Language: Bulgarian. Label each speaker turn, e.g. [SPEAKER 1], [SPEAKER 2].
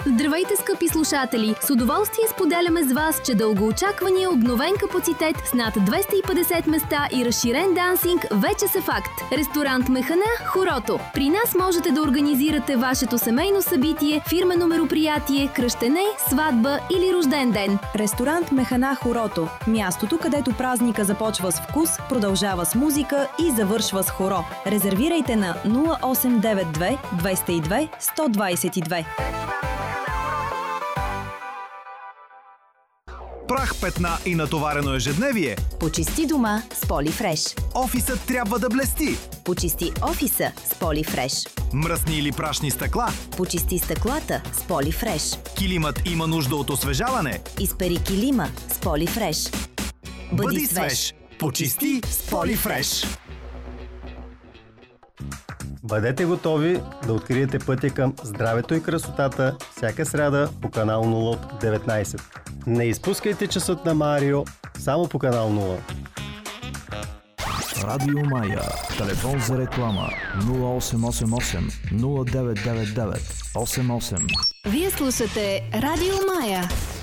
[SPEAKER 1] Здравейте, скъпи слушатели! С удоволствие споделяме с вас, че дългоочаквания обновен капацитет с над 250 места и разширен дансинг вече са факт. Ресторант Механа Хорото. При нас можете да организирате вашето семейно събитие, фирмено мероприятие, кръщене, сватба или рожден ден.
[SPEAKER 2] Ресторант Механа Хорото. Мястото, където празника започва с вкус, продължава с музика и завършва с хоро. Резервирайте на 0892 202 122.
[SPEAKER 3] Прах, петна и натоварено ежедневие.
[SPEAKER 2] Почисти дома с Полифреш.
[SPEAKER 3] Офисът трябва да блести.
[SPEAKER 2] Почисти офиса с Полифреш.
[SPEAKER 3] Мръсни или прашни стъкла.
[SPEAKER 2] Почисти стъклата с Полифреш.
[SPEAKER 3] Килимът има нужда от освежаване.
[SPEAKER 2] Изпери килима с Полифреш.
[SPEAKER 3] Бъди свеж. Почисти с Полифреш.
[SPEAKER 4] Бъдете готови да откриете пътя към здравето и красотата всяка сряда по канал 0 от 19. Не изпускайте часът на Марио само по канал 0.
[SPEAKER 5] Радио Мая. Телефон за реклама 0888 0999 88.
[SPEAKER 1] Вие слушате Радио Мая.